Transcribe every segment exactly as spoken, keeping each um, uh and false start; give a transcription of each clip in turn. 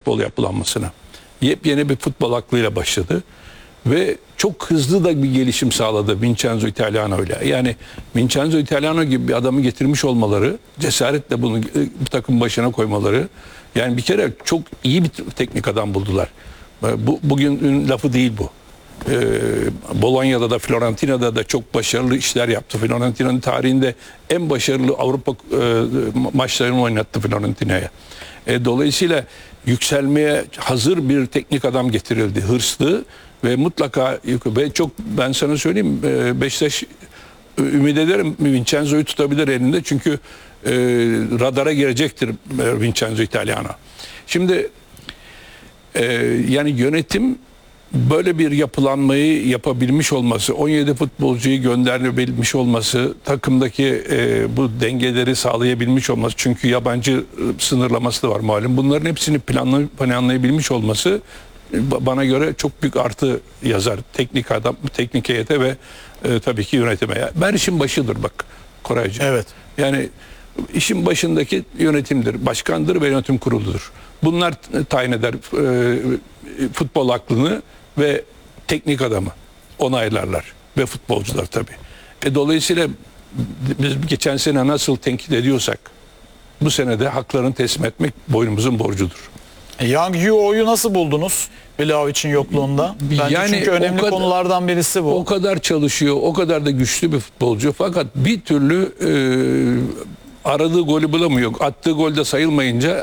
futbol yapılanmasına. Yepyeni bir futbol aklıyla başladı. Ve çok hızlı da bir gelişim sağladı Vincenzo Italiano ile. Yani Vincenzo Italiano gibi bir adamı getirmiş olmaları, cesaretle bunu bu takım başına koymaları. Yani bir kere çok iyi bir teknik adam buldular. Bu, bugün lafı değil bu. Ee, Bologna'da da Fiorentina'da da çok başarılı işler yaptı. Fiorentina'nın tarihinde en başarılı Avrupa e, maçlarını oynattı Fiorentina'ya. E, dolayısıyla yükselmeye hazır bir teknik adam getirildi. Hırslı ve mutlaka ve çok, ben sana söyleyeyim, Beşiktaş ümit ederim Vincenzo'yu tutabilir elinde, çünkü e, radara girecektir Vincenzo Italiano. Şimdi e, yani yönetim böyle bir yapılanmayı yapabilmiş olması, on yedi futbolcuyu gönderebilmiş olması, takımdaki e, bu dengeleri sağlayabilmiş olması, çünkü yabancı sınırlaması da var malum. Bunların hepsini planlay planlayabilmiş olması bana göre çok büyük artı yazar teknik adam, teknik heyete ve e, tabii ki yönetime. Ben işin başıdır bak Koraycığım. Evet. Yani işin başındaki yönetimdir, başkandır ve yönetim kuruludur. Bunlar tayin eder e, futbol aklını ve teknik adamı onaylarlar ve futbolcular tabii. E, dolayısıyla biz geçen sene nasıl tenkit ediyorsak bu sene de haklarını teslim etmek boynumuzun borcudur. Yang Yuo'yu nasıl buldunuz Vlahovic'in yokluğunda? Bence Yani çünkü önemli kadar, konulardan birisi bu. O kadar çalışıyor, o kadar da güçlü bir futbolcu, fakat bir türlü e, aradığı golü bulamıyor. Attığı gol de sayılmayınca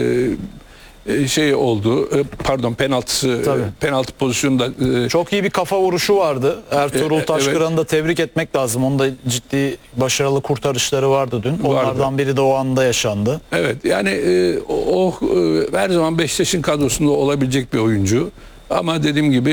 e, şey oldu, pardon penaltısı, Tabii. penaltı pozisyonunda. E, Çok iyi bir kafa vuruşu vardı. Ertuğrul E, Taşkıran'ı evet. da tebrik etmek lazım. Onun da ciddi başarılı kurtarışları vardı dün. Onlardan Vardı. biri de o anda yaşandı. Evet, yani e, o, o e, her zaman Beşiktaş'ın kadrosunda olabilecek bir oyuncu. Ama dediğim gibi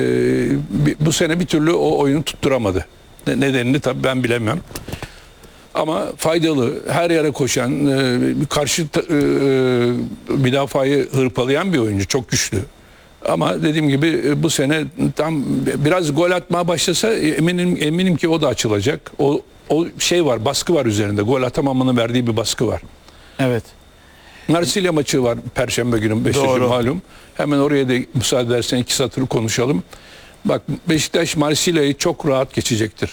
e, bu sene bir türlü o oyunu tutturamadı. Nedenini tabii ben bilemem. Ama faydalı, her yere koşan, e, karşı e, müdafayı hırpalayan bir oyuncu, çok güçlü. Ama dediğim gibi bu sene tam biraz gol atmaya başlasa eminim eminim ki o da açılacak. O o şey var, baskı var üzerinde. Gol atamamanın verdiği bir baskı var. Evet. Marsilya maçı var Perşembe günü, Beşiktaş'ın malum. Hemen oraya da müsaade edersen iki satır konuşalım. Bak, Beşiktaş Marsilya'yı çok rahat geçecektir.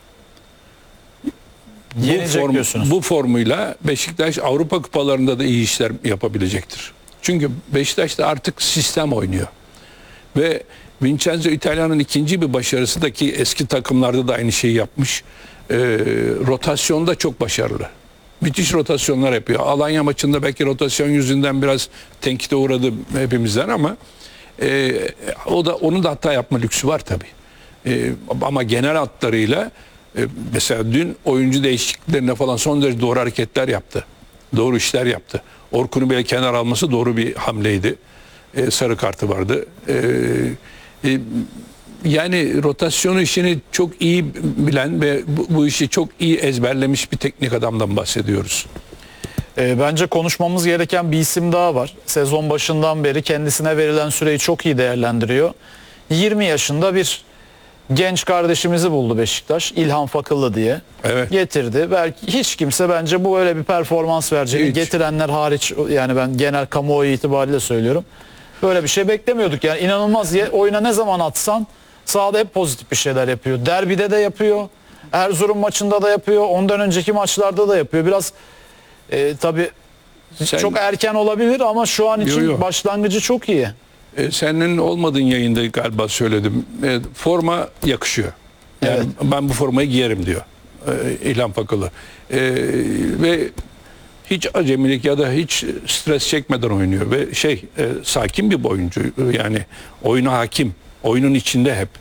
Bu, form, bu formuyla Beşiktaş Avrupa kupalarında da iyi işler yapabilecektir. Çünkü Beşiktaş da artık sistem oynuyor. Ve Vincenzo Italiano'nun ikinci bir başarısı da, ki eski takımlarda da aynı şeyi yapmış. E, rotasyonda çok başarılı. Müthiş rotasyonlar yapıyor. Alanya maçında belki rotasyon yüzünden biraz tenkite uğradı hepimizden, ama e, o da onun da hata yapma lüksü var tabii. E, ama genel hatlarıyla e, mesela dün oyuncu değişikliklerine falan son derece doğru hareketler yaptı. Doğru işler yaptı. Orkun'u bile kenar alması doğru bir hamleydi. E, sarı kartı vardı. E, e, yani rotasyonu işini çok iyi bilen ve bu, bu işi çok iyi ezberlemiş bir teknik adamdan bahsediyoruz. E, bence konuşmamız gereken bir isim daha var. Sezon başından beri kendisine verilen süreyi çok iyi değerlendiriyor. yirmi yaşında bir genç kardeşimizi buldu Beşiktaş, İlhan Fakıllı diye. Evet. Getirdi. Belki hiç kimse bence bu öyle bir performans vereceğini, Hiç. getirenler hariç, yani ben genel kamuoyu itibariyle söylüyorum, böyle bir şey beklemiyorduk. Yani inanılmaz, oyuna ne zaman atsan sahada hep pozitif bir şeyler yapıyor. Derbide de yapıyor. Erzurum maçında da yapıyor. Ondan önceki maçlarda da yapıyor. Biraz e, tabii Sen, çok erken olabilir ama şu an için yo, yo. başlangıcı çok iyi. E, senin olmadığın yayında galiba söyledim. E, forma yakışıyor. Yani evet. Ben bu formayı giyerim diyor e, İlhan Fakılı. E, ve hiç acemilik ya da hiç stres çekmeden oynuyor ve şey e, sakin bir oyuncu. Yani oyuna hakim. Oyunun içinde hep.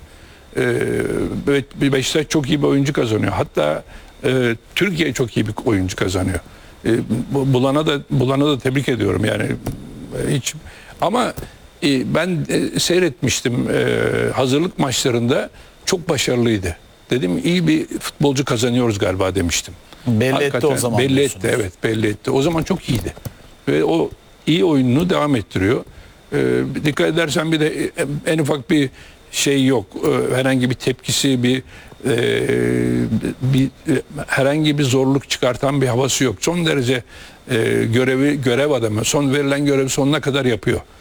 Ee, Beşiktaş çok iyi bir oyuncu kazanıyor. Hatta e, Türkiye çok iyi bir oyuncu kazanıyor. E, Bulan'a da Bulan'a da tebrik ediyorum. Yani e, hiç ama e, ben e, seyretmiştim e, hazırlık maçlarında, çok başarılıydı. Dedim iyi bir futbolcu kazanıyoruz galiba demiştim. Belli Hakikaten, etti o zaman. Belli diyorsunuz. etti, evet, belli etti. O zaman çok iyiydi. Ve o iyi oyununu devam ettiriyor. E, dikkat edersen bir de en ufak bir şey yok. Herhangi bir tepkisi, bir, e, bir herhangi bir zorluk çıkartan bir havası yok. Son derece e, görevi görev adamı. Son verilen görevi sonuna kadar yapıyor.